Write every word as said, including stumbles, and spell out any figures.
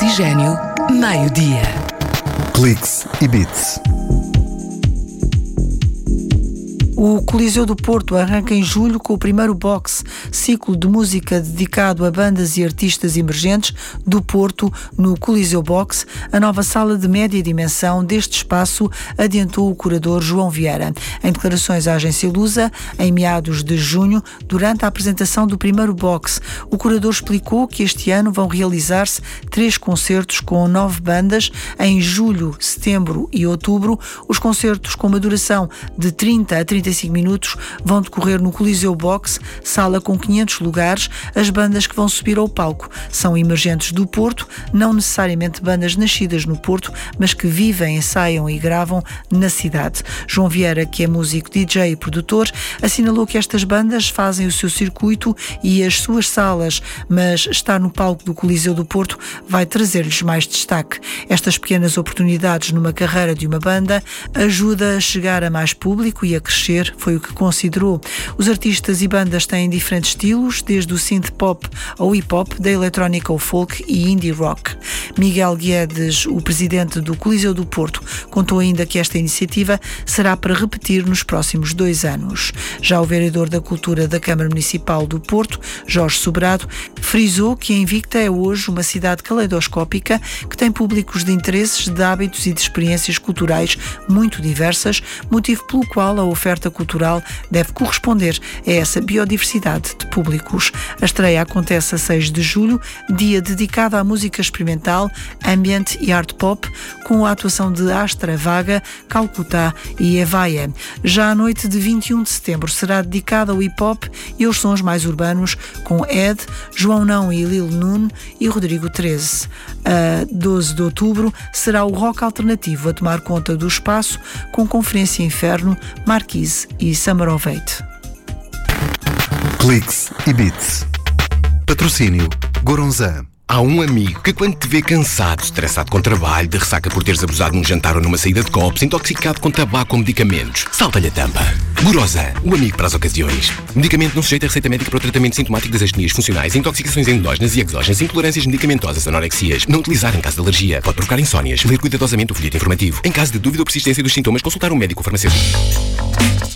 Oxigênio, meio-dia. Cliques e Beats. O Coliseu do Porto arranca em julho com o primeiro box, ciclo de música dedicado a bandas e artistas emergentes do Porto no Coliseu Box. A nova sala de média dimensão deste espaço, adiantou o curador João Vieira. Em declarações à agência Lusa, em meados de junho, durante a apresentação do primeiro box, o curador explicou que este ano vão realizar-se três concertos com nove bandas em julho, setembro e outubro. Os concertos, com uma duração de trinta a trinta e cinco minutos, vão decorrer no Coliseu Box, sala com quinhentos lugares. As bandas que vão subir ao palco são emergentes do Porto, não necessariamente bandas nascidas no Porto, mas que vivem, ensaiam e gravam na cidade. João Vieira, que é músico, D J e produtor, assinalou que estas bandas fazem o seu circuito e as suas salas, mas estar no palco do Coliseu do Porto vai trazer-lhes mais destaque. Estas pequenas oportunidades numa carreira de uma banda ajuda a chegar a mais público e a crescer, foi o que considerou. Os artistas e bandas têm diferentes estilos, desde o synth pop ao hip hop, da eletrónica ao folk e indie rock. Miguel Guedes, o presidente do Coliseu do Porto, contou ainda que esta iniciativa será para repetir nos próximos dois anos. Já o vereador da Cultura da Câmara Municipal do Porto, Jorge Sobrado, frisou que a Invicta é hoje uma cidade caleidoscópica que tem públicos de interesses, de hábitos e de experiências culturais muito diversas, motivo pelo qual a oferta cultural deve corresponder a essa biodiversidade de públicos. A estreia acontece a seis de julho, dia dedicado à música experimental, ambient e art pop, com a atuação de Astra Vaga, Calcutá e Evaia. Já a noite de vinte e um de setembro será dedicada ao hip hop e aos sons mais urbanos, com Ed, João Não e Lil Nun e Rodrigo treze. A doze de outubro será o rock alternativo a tomar conta do espaço, com Conferência Inferno, Marquise e Summer of Eight. Cliques e Beats. Patrocínio Goronzan. Há um amigo que, quando te vê cansado, estressado com trabalho, de ressaca por teres abusado num jantar ou numa saída de copos, intoxicado com tabaco ou medicamentos, salta-lhe a tampa. Goronzan, o amigo para as ocasiões. Medicamento não sujeito a receita médica para o tratamento sintomático das astenias funcionais, intoxicações endógenas e exógenas, intolerâncias medicamentosas, anorexias. Não utilizar em caso de alergia. Pode provocar insónias. Ler cuidadosamente o folheto informativo. Em caso de dúvida ou persistência dos sintomas, consultar um médico ou farmacêutico.